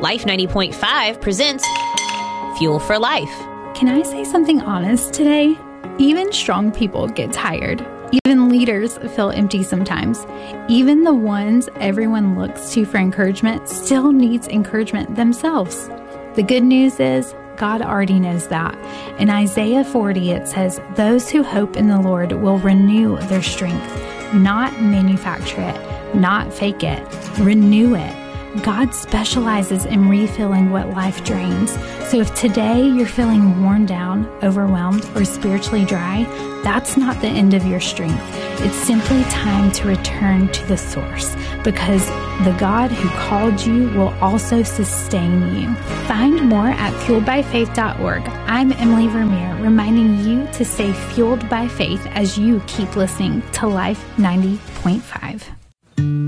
Life 90.5 presents Fuel for Life. Can I say something honest today? Even strong people get tired. Even leaders feel empty sometimes. Even the ones everyone looks to for encouragement still needs encouragement themselves. The good news is God already knows that. In Isaiah 40, it says, "Those who hope in the Lord will renew their strength." Not manufacture it, not fake it, renew it. God specializes in refilling what life drains. So if today you're feeling worn down, overwhelmed, or spiritually dry, that's not the end of your strength. It's simply time to return to the source, because the God who called you will also sustain you. Find more at fueledbyfaith.org. I'm Emily Vermeer, reminding you to stay fueled by faith as you keep listening to Life 90.5.